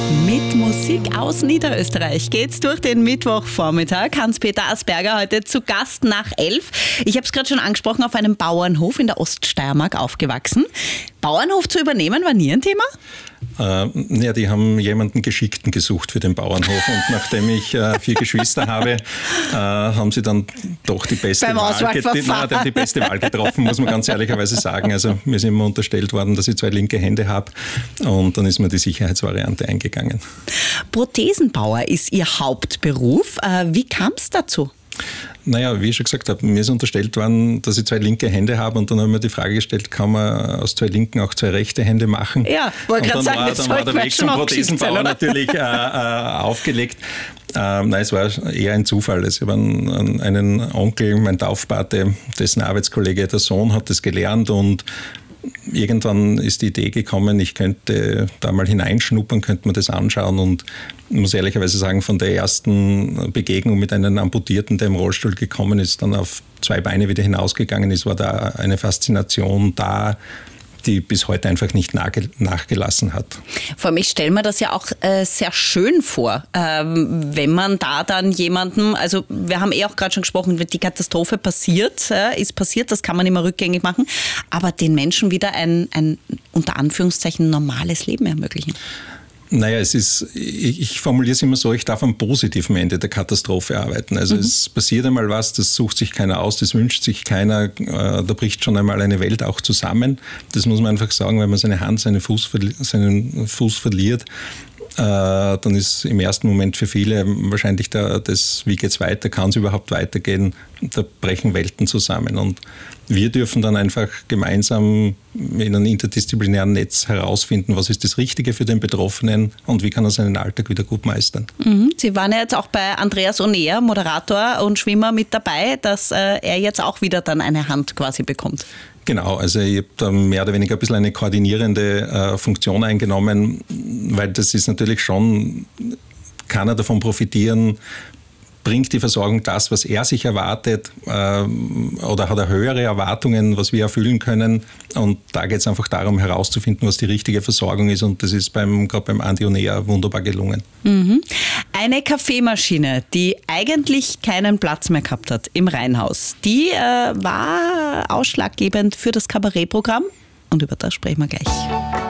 Mit Musik aus Niederösterreich geht's durch den Mittwochvormittag. Hans-Peter Asperger heute zu Gast nach 11. Ich habe es gerade schon angesprochen, auf einem Bauernhof in der Oststeiermark aufgewachsen. Bauernhof zu übernehmen war nie ein Thema? Ja, die haben jemanden Geschickten gesucht für den Bauernhof und nachdem ich 4 Geschwister habe, haben sie dann doch die beste Wahl getroffen, muss man ganz ehrlicherweise sagen. Also mir ist immer unterstellt worden, dass ich 2 linke Hände habe und dann ist mir die Sicherheitsvariante eingegangen. Prothesenbauer ist Ihr Hauptberuf. Wie kam es dazu? Naja, wie ich schon gesagt habe, mir ist unterstellt worden, dass ich 2 linke Hände habe und dann habe ich mir die Frage gestellt, kann man aus 2 linken auch 2 rechte Hände machen? Ja, wollte gerade sagen, dann war der Weg zum Prothesenbauer natürlich aufgelegt. Nein, es war eher ein Zufall. Ich habe einen Onkel, mein Taufpate, dessen Arbeitskollege, der Sohn, hat das gelernt und irgendwann ist die Idee gekommen, ich könnte da mal hineinschnuppern, könnte man das anschauen und ich muss ehrlicherweise sagen, von der ersten Begegnung mit einem Amputierten, der im Rollstuhl gekommen ist, dann auf 2 Beine wieder hinausgegangen ist, war da eine Faszination da, die bis heute einfach nicht nachgelassen hat. Vor allem, ich stelle mir das ja auch sehr schön vor, wenn man da dann jemanden, also wir haben auch gerade schon gesprochen, wenn die Katastrophe ist passiert, das kann man immer rückgängig machen, aber den Menschen wieder ein unter Anführungszeichen normales Leben ermöglichen. Naja, ich formuliere es immer so, ich darf am positiven Ende der Katastrophe arbeiten. Also es passiert einmal was, das sucht sich keiner aus, das wünscht sich keiner, da bricht schon einmal eine Welt auch zusammen. Das muss man einfach sagen, wenn man seine Hand, seinen Fuß verliert, dann ist im ersten Moment für viele wahrscheinlich wie geht's weiter, kann es überhaupt weitergehen, da brechen Welten zusammen und wir dürfen dann einfach gemeinsam in einem interdisziplinären Netz herausfinden, was ist das Richtige für den Betroffenen und wie kann er seinen Alltag wieder gut meistern. Sie waren ja jetzt auch bei Andreas Onea, Moderator und Schwimmer, mit dabei, dass er jetzt auch wieder dann eine Hand quasi bekommt. Genau, also ich habe da mehr oder weniger ein bisschen eine koordinierende Funktion eingenommen, weil das ist natürlich schon, kann er davon profitieren, bringt die Versorgung das, was er sich erwartet oder hat er höhere Erwartungen, was wir erfüllen können und da geht es einfach darum herauszufinden, was die richtige Versorgung ist und das ist gerade beim Andi Onea wunderbar gelungen. Eine Kaffeemaschine, die eigentlich keinen Platz mehr gehabt hat im Reihenhaus, die war ausschlaggebend für das Kabarettprogramm und über das sprechen wir gleich.